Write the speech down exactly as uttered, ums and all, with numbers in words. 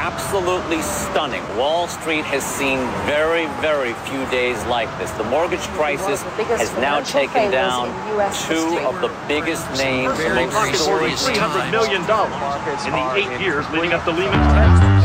absolutely stunning. Wall Street has seen very, very few days like this. The mortgage crisis has now taken down two of the biggest names. three hundred million dollars in the eight years leading up to Lehman Brothers.